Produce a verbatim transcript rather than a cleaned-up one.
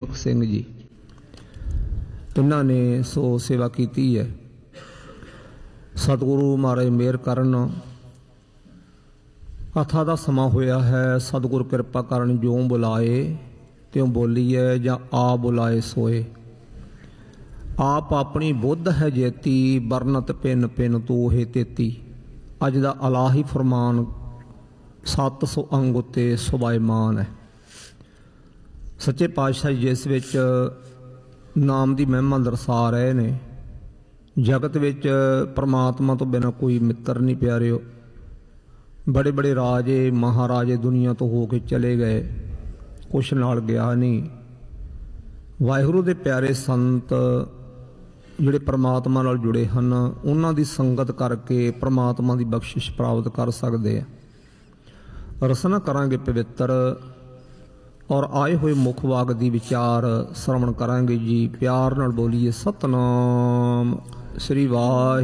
ਗੁਰਮੁਖ ਸਿੰਘ ਜੀ, ਇਹਨਾਂ ਨੇ ਸੋ ਸੇਵਾ ਕੀਤੀ ਹੈ। ਸਤਿਗੁਰੂ ਮਹਾਰਾਜ ਮਿਹਰ ਕਰਨ, ਕਥਾ ਦਾ ਸਮਾਂ ਹੋਇਆ ਹੈ। ਸਤਿਗੁਰ ਕਿਰਪਾ ਕਰਨ, ਜਿਉਂ ਬੁਲਾਏ ਤਿਉਂ ਬੋਲੀਏ, ਜਾਂ ਆ ਬੁਲਾਏ ਸੋਏ। ਆਪ ਆਪਣੀ ਬੁੱਧ ਹੈ ਜੇਤੀ, ਬਰਨਤ ਪਿੰਨ ਪਿੰਨ ਤੂਹੇ ਤੇਤੀ। ਅੱਜ ਦਾ ਇਲਾਹੀ ਫਰਮਾਨ ਸੱਤ ਸੌ ਅੰਗ ਉੱਤੇ ਸੁਭਾਇਮਾਨ ਹੈ। ਸੱਚੇ ਪਾਤਸ਼ਾਹ ਜਿਸ ਵਿੱਚ ਨਾਮ ਦੀ ਮਹਿਮਾ ਦਰਸਾ ਰਹੇ ਨੇ। ਜਗਤ ਵਿੱਚ ਪਰਮਾਤਮਾ ਤੋਂ ਬਿਨਾਂ ਕੋਈ ਮਿੱਤਰ ਨਹੀਂ ਪਿਆਰਿਓ। ਬੜੇ ਬੜੇ ਰਾਜੇ ਮਹਾਰਾਜੇ ਦੁਨੀਆ ਤੋਂ ਹੋ ਕੇ ਚਲੇ ਗਏ, ਕੁਛ ਨਾਲ ਗਿਆ ਨਹੀਂ। ਵਾਹਿਗੁਰੂ ਦੇ ਪਿਆਰੇ ਸੰਤ ਜਿਹੜੇ ਪਰਮਾਤਮਾ ਨਾਲ ਜੁੜੇ ਹਨ, ਉਹਨਾਂ ਦੀ ਸੰਗਤ ਕਰਕੇ ਪਰਮਾਤਮਾ ਦੀ ਬਖਸ਼ਿਸ਼ ਪ੍ਰਾਪਤ ਕਰ ਸਕਦੇ ਆ। ਰਸਨਾ ਕਰਾਂਗੇ ਪਵਿੱਤਰ, ਔਰ ਆਏ ਹੋਏ ਮੁੱਖ ਵਾਕ ਦੀ ਵਿਚਾਰ ਸਰਵਣ ਕਰਾਂਗੇ ਜੀ। ਪਿਆਰ ਨਾਲ ਬੋਲੀਏ ਸਤਨਾਮ ਸ੍ਰੀ ਵਾਹਿਗੁਰੂ।